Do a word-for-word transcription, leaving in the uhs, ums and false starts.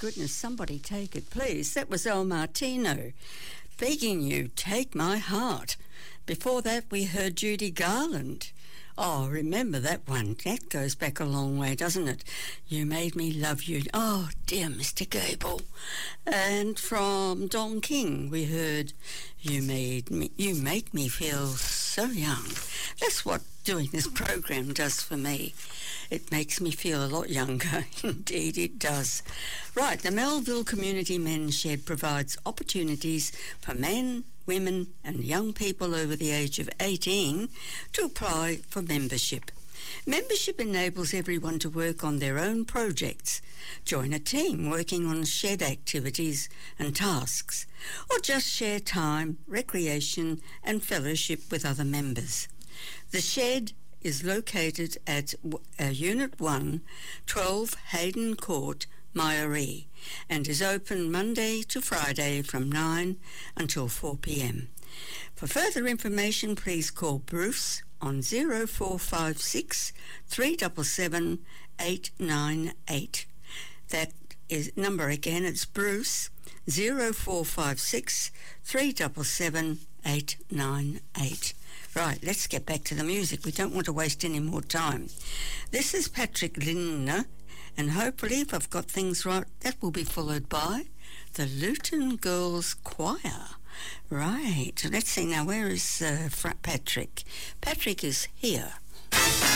goodness, somebody take it, please. That was El Martino, begging you, take my heart. Before that, we heard Judy Garland. Oh, remember that one. That goes back a long way, doesn't it? You made me love you. Oh, dear Mister Gable. And from Don King, we heard you made me, you make me feel so young. That's what doing this program does for me. It makes me feel a lot younger. Indeed, it does. Right, the Melville Community Men's Shed provides opportunities for men, women and young people over the age of eighteen to apply for membership. Membership enables everyone to work on their own projects, join a team working on shed activities and tasks, or just share time, recreation and fellowship with other members. The shed is located at uh, Unit one, twelve Hayden Court, Myaree, and is open Monday to Friday from nine until four p.m. For further information, please call Bruce on zero four five six, three seven seven, eight nine eight. That is number again, it's Bruce, zero four five six, three seven seven, eight nine eight. Right, let's get back to the music. We don't want to waste any more time. This is Patrick Lindner, and hopefully, if I've got things right, that will be followed by the Luton Girls Choir. Right, let's see now, where is uh, Patrick? Patrick is here.